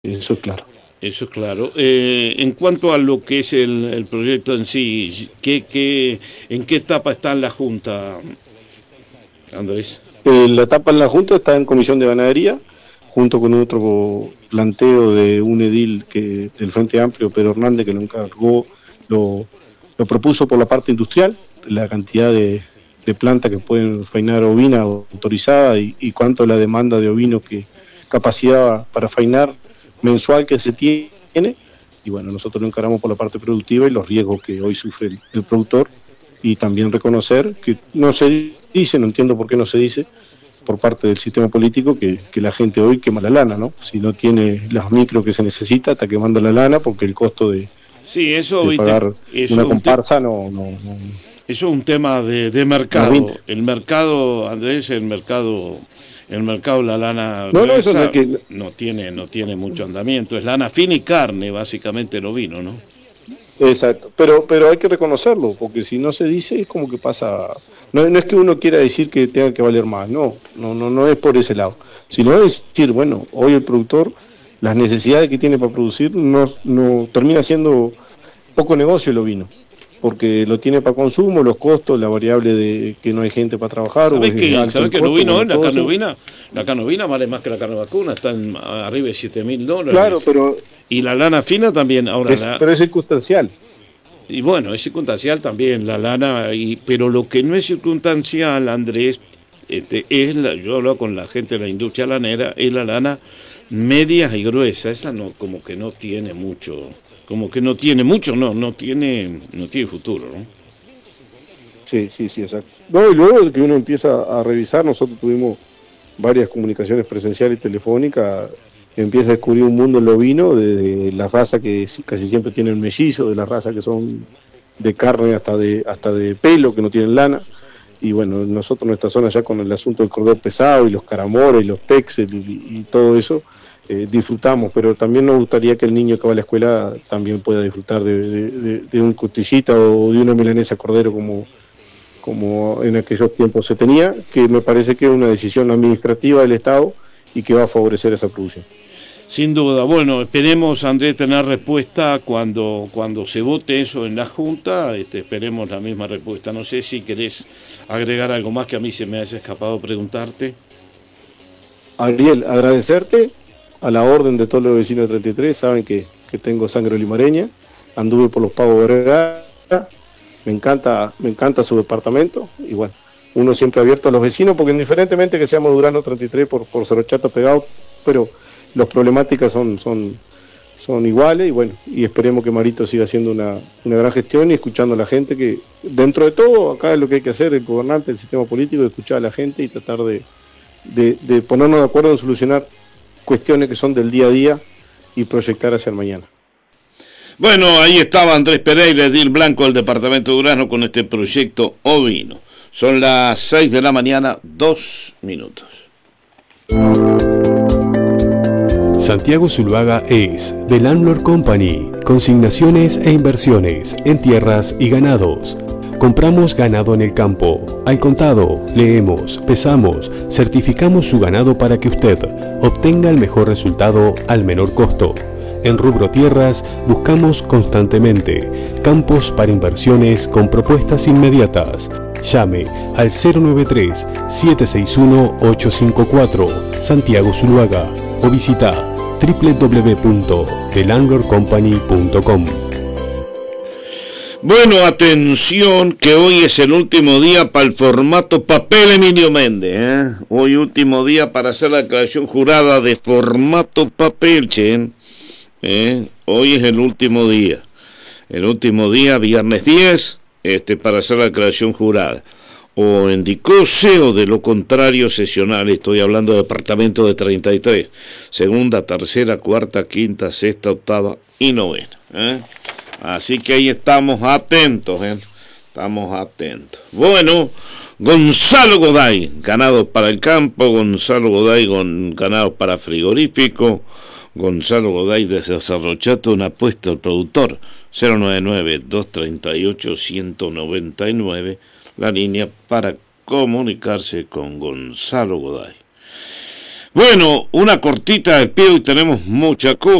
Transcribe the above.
eso es claro. Eso es claro. En cuanto a lo que es el proyecto en sí, ¿en qué etapa está en la Junta, Andrés? La etapa en la Junta está en Comisión de Ganadería, junto con otro planteo de un edil del Frente Amplio, Pedro Hernández, que lo encargó, lo, lo propuso por la parte industrial, la cantidad de plantas que pueden fainar ovina autorizada y cuánto la demanda de ovino que capacidad para fainar mensual que se tiene. Y bueno, nosotros lo encaramos por la parte productiva y los riesgos que hoy sufre el productor, y también reconocer que no se dice, no entiendo por qué no se dice, por parte del sistema político que la gente hoy quema la lana, ¿no? Si no tiene las micro que se necesita, está quemando la lana porque el costo Sí, eso, de viste, pagar una comparsa eso es un tema de no mercado. rinde. El mercado, Andrés, el mercado, la lana No, no, eso no es gruesa que... no tiene mucho andamiento. Es lana fina y carne, básicamente, el ovino, ¿no? Exacto, pero hay que reconocerlo, porque si no se dice es como que pasa... No, no es que uno quiera decir que tenga que valer más, no es por ese lado, sino es decir, bueno, hoy el productor, las necesidades que tiene para producir, no termina siendo poco negocio el ovino, porque lo tiene para consumo, los costos, la variable de que no hay gente para trabajar o es alto ¿Sabés el que el costo, ovino, bueno, todo eso. la carne ovina vale más que la carne vacuna, está arriba de $7.000? Claro, pero Y la lana fina también, pero es circunstancial. y bueno, es circunstancial también la lana, pero lo que no es circunstancial, Andrés, yo hablo con la gente de la industria lanera, es la lana media y gruesa, esa no, como que no tiene mucho, no tiene futuro, ¿no? Sí, sí, sí, exacto. No, y luego de que uno empieza a revisar, nosotros tuvimos varias comunicaciones presenciales y telefónicas, empieza a descubrir un mundo en lo ovino, de la raza que casi siempre tienen mellizo, de la raza que son de carne hasta de pelo, que no tienen lana. Y bueno, nosotros en nuestra zona ya con el asunto del cordero pesado y los caramores y los texel y todo eso, disfrutamos, pero también nos gustaría que el niño que va a la escuela también pueda disfrutar de un costillita o de una milanesa cordero como en aquellos tiempos se tenía, que me parece que es una decisión administrativa del Estado y que va a favorecer esa producción. Sin duda. Bueno, esperemos, Andrés, tener respuesta cuando se vote eso en la Junta. Esperemos la misma respuesta. No sé si querés agregar algo más que a mí se me haya escapado preguntarte. Ariel, agradecerte a la orden de todos los vecinos de 33, saben que tengo sangre limareña, anduve por los Pagos Vergara, me encanta su departamento y bueno, uno siempre abierto a los vecinos porque indiferentemente que seamos Durano 33 por Cerro pegado, pero las problemáticas son iguales y bueno, y esperemos que Marito siga haciendo una gran gestión y escuchando a la gente, que dentro de todo acá es lo que hay que hacer, el gobernante, el sistema político, escuchar a la gente y tratar de ponernos de acuerdo en solucionar cuestiones que son del día a día y proyectar hacia el mañana. Bueno, ahí estaba Andrés Pereira, edil blanco del departamento de Durazno con este proyecto ovino. Son las 6 de la mañana, 2 minutos. Santiago Zuluaga es The Landlord Company, consignaciones e inversiones en tierras y ganados. Compramos ganado en el campo, al contado, leemos, pesamos, certificamos su ganado para que usted obtenga el mejor resultado al menor costo. En rubro tierras buscamos constantemente campos para inversiones con propuestas inmediatas. Llame al 093-761-854 Santiago Zuluaga o visita www.thelandlordcompany.com. Bueno, atención, que hoy es el último día para el formato papel Emilio Méndez. Hoy último día para hacer la declaración jurada de formato papel, che. Hoy es el último día, viernes 10, para hacer la declaración jurada. O en DICOSE o de lo contrario sesional, estoy hablando de departamento de 33, segunda, tercera, cuarta, quinta, sexta, octava y novena. Así que ahí estamos atentos, estamos atentos. Bueno, Gonzalo Goday, ganado para el campo, Gonzalo Goday ganado para frigorífico, Gonzalo Goday desde Cerro Chato, una apuesta al productor, 099-238-199, la línea para comunicarse con Gonzalo Goday. Bueno, una cortita de pie y tenemos mucha cosa.